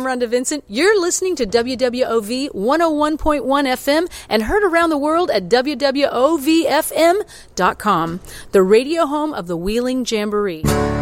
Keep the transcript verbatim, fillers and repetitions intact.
I'm Rhonda Vincent. You're listening to W W O V one oh one point one F M and heard around the world at W W O V F M dot com, the radio home of the Wheeling Jamboree.